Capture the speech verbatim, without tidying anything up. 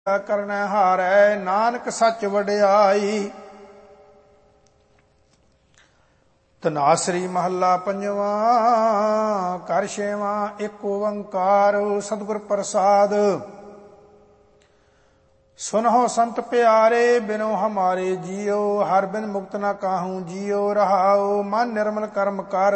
ਕਰਨੈ ਹਾਰੈ ਨਾਨਕ ਸੱਚ ਵਡਿਆਈ। ਧਨਾਸਰੀ ਮਹੱਲਾ ਪੰਜਵਾਂ। ਘਰ ਛੇਵਾਂ। ਇੱਕ ਓੰਕਾਰ ਸਤਿਗੁਰ ਪ੍ਰਸਾਦ। ਸੁਨਹੁ ਸੰਤ ਪਿਆਰੇ ਬਿਨੋ ਹਮਾਰੇ ਜੀਓ, ਹਰ ਬਿਨ ਮੁਕਤ ਨਾ ਕਾਹੂ ਜੀਓ। ਰਹਾਉ ਮਨ ਨਿਰਮਲ ਕਰਮ ਕਰ